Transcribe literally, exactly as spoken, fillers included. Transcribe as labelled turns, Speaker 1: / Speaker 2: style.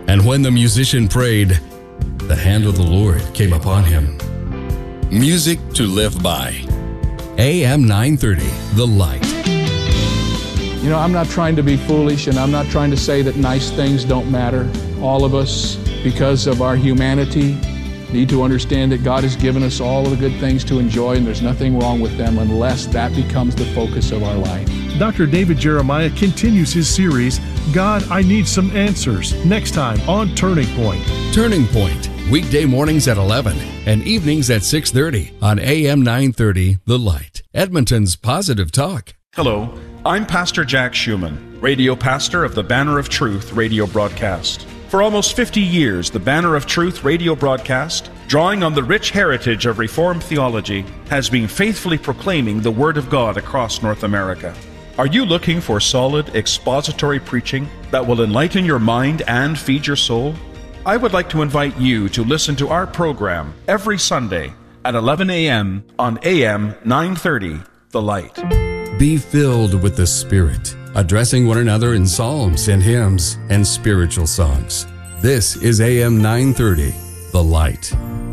Speaker 1: And when the musician prayed, the hand of the Lord came upon him. Music to live by. A M nine thirty, The Light.
Speaker 2: You know, I'm not trying to be foolish, and I'm not trying to say that nice things don't matter. All of us, because of our humanity, need to understand that God has given us all of the good things to enjoy, and there's nothing wrong with them unless that becomes the focus of our life.
Speaker 3: Doctor David Jeremiah continues his series, God, I Need Some Answers, next time on Turning Point.
Speaker 1: Turning Point, weekday mornings at eleven and evenings at six thirty on A M nine thirty, The Light, Edmonton's Positive Talk.
Speaker 4: Hello, I'm Pastor Jack Schumann, radio pastor of the Banner of Truth radio broadcast. For almost fifty years, the Banner of Truth radio broadcast, drawing on the rich heritage of Reformed theology, has been faithfully proclaiming the Word of God across North America. Are you looking for solid, expository preaching that will enlighten your mind and feed your soul? I would like to invite you to listen to our program every Sunday at eleven a.m. on A M nine thirty, The Light.
Speaker 1: Be filled with the Spirit, addressing one another in psalms and hymns and spiritual songs. This is A M nine thirty, The Light.